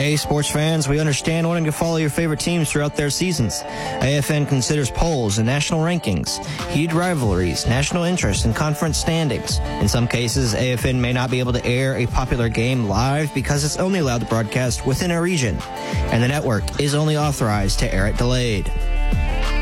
Hey, sports fans, we understand wanting to follow your favorite teams throughout their seasons. AFN considers polls and national rankings, heated rivalries, national interest, and conference standings. In some cases, AFN may not be able to air a popular game live because it's only allowed to broadcast within a region, and the network is only authorized to air it delayed.